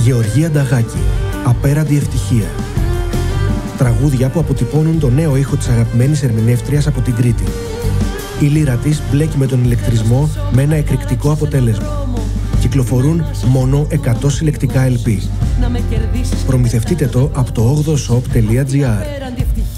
Γεωργία Νταγάκη, Απέραντη ευτυχία. Τραγούδια που αποτυπώνουν το νέο ήχο της αγαπημένης ερμηνεύτριας από την Κρήτη. Η λύρα της μπλέκει με τον ηλεκτρισμό με ένα εκρηκτικό αποτέλεσμα. Κυκλοφορούν μόνο 100 συλλεκτικά LP. Προμηθευτείτε το από το 8shop.gr.